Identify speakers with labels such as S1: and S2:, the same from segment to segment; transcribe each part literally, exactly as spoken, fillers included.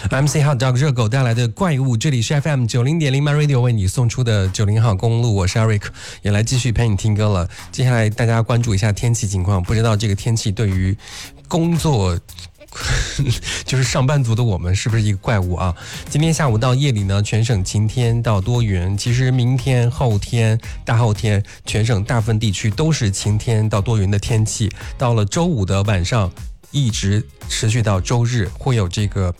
S1: M C Hot Dog 热狗带来的怪物，这里是 F M 九零点零 My Radio 为你送出的九零号公路，我是 Eric， 也来继续陪你听歌了。接下来大家关注一下天气情况，不知道这个天气对于工作就是上班族的我们是不是一个怪物啊？今天下午到夜里呢，全省晴天到多云。其实明天、后天、大后天，全省大部分地区都是晴天到多云的天气。到了周五的晚上，一直持续到周日，会有这个，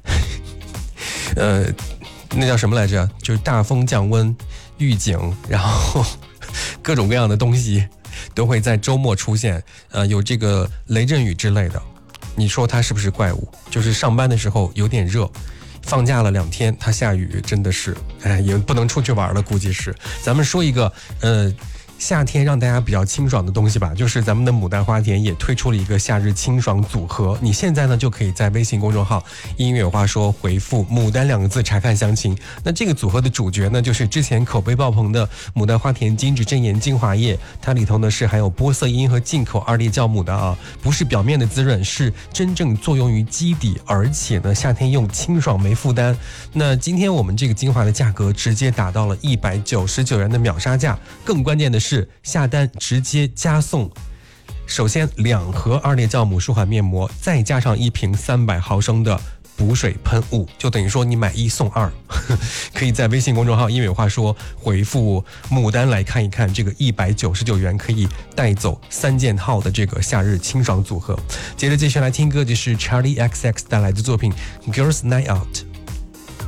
S1: 呃，那叫什么来着？就是大风降温预警，然后各种各样的东西都会在周末出现，呃，有这个雷阵雨之类的。你说它是不是怪物？就是上班的时候有点热，放假了两天它下雨，真的是，哎，也不能出去玩了，估计是。咱们说一个，呃。夏天让大家比较清爽的东西吧，就是咱们的牡丹花田也推出了一个夏日清爽组合。你现在呢就可以在微信公众号音乐有话说回复牡丹两个字查看详情。那这个组合的主角呢，就是之前口碑爆棚的牡丹花田精致真颜精华液，它里头呢是含有玻色因和进口二裂酵母的啊，不是表面的滋润，是真正作用于基底，而且呢夏天用清爽没负担。那今天我们这个精华的价格直接打到了一百九十九元的秒杀价，更关键的是下单直接加送，首先两盒二裂酵母舒缓面膜，再加上一瓶三百毫升的补水喷雾，就等于说你买一送二。可以在微信公众号音乐有话说回复牡丹来看一看，这个一百九十九元可以带走三件套的这个夏日清爽组合。接着继续来听歌，就是 Charlie X X 带来的作品 Girls Night Out。